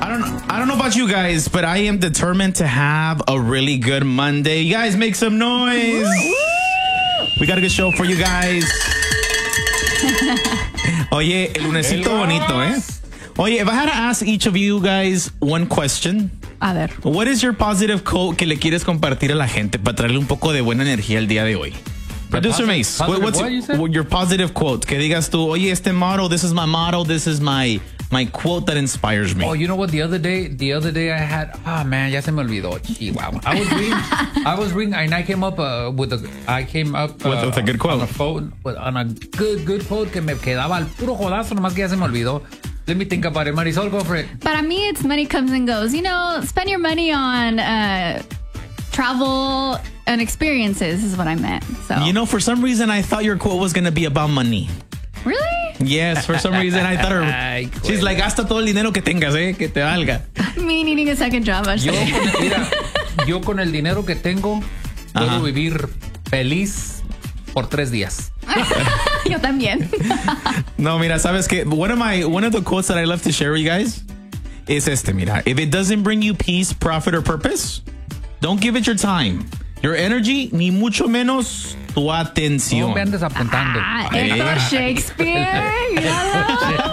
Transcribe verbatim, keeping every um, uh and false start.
I don't know. I don't know about you guys, but I am determined to have a really good Monday. You guys make some noise. We got a good show for you guys. Oye, el lunesito bonito, eh? Oye, if I had to ask each of you guys one question. A ver. What is your positive quote que le quieres compartir a la gente para traerle un poco de buena energía el día de hoy? Producer Mace, positive what's what you said? your positive quote? Que digas tú, oye, este motto, this is my motto, this is my my quote that inspires me. Oh, you know what? The other day, the other day I had. Ah, oh, man, ya se me olvidó. Chihuahua. I was reading, I was reading, and I came up uh, with a, I came up uh, with, with a good quote on a phone, with, on a good, good quote que me quedaba al puro jodazo, nomás que ya se me olvidó. Let me think about it. Marisol, go for it. Para mí, it's money comes and goes. You know, spend your money on uh, travel and experiences is what I meant. So You know, for some reason, I thought your quote was going to be about money. Really? Yes, for some reason, I thought her, she's like, gasta todo el dinero que tengas, eh, que te valga. Me needing a second job. Yo con, mira, yo con el dinero que tengo, puedo Ajá. vivir feliz por tres días. Yo también. No, mira, sabes que one of my one of the quotes that I love to share with you guys is este, mira, if it doesn't bring you peace, profit, or purpose, don't give it your time, your energy, ni mucho menos tu atención. No me andes apuntando. Ah, esto es Shakespeare.